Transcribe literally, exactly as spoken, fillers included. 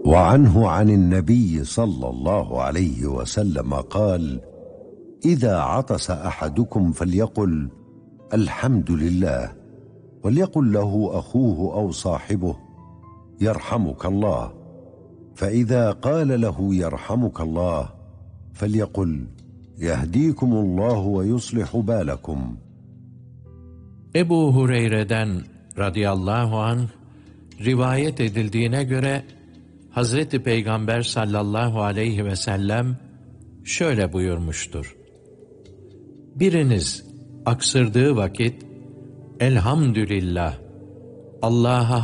وعنه عن النبي صلى الله عليه وسلم قال: إذا عطس أحدكم فليقل الحمد لله، وليقل له أخوه أو صاحبه يرحمك الله، فإذا قال له يرحمك الله فليقل يهديكم الله ويصلح بالكم. Ebu Hureyre'den radıyallahu anh rivayet edildiğine göre Hazreti Peygamber sallallahu aleyhi ve sellem şöyle buyurmuştur: Biriniz aksırdığı vakit elhamdülillah, Allah'a